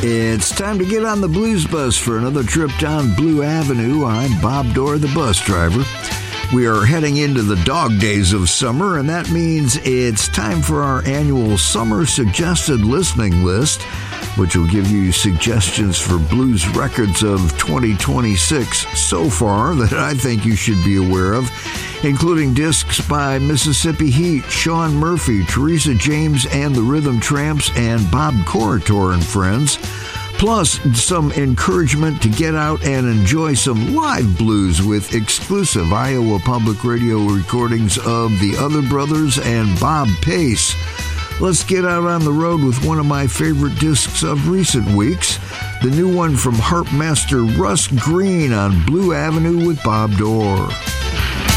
It's time to get on the blues bus for another trip down Blue Avenue. I'm Bob Dorr, the bus driver. We are heading into the dog days of summer, and that means it's time for our annual Summer Suggested Listening List, which will give you suggestions for blues records of 2026 so far that I think you should be aware of, including discs by Mississippi Heat, Sean Murphy, Teresa James and the Rhythm Tramps, and Bob Corritore and Friends, plus some encouragement to get out and enjoy some live blues with exclusive Iowa Public Radio recordings of the Other Brothers and Bob Pace. Let's get out on the road with one of my favorite discs of recent weeks, the new one from harp master Russ Green on Blue Avenue with Bob Dorr.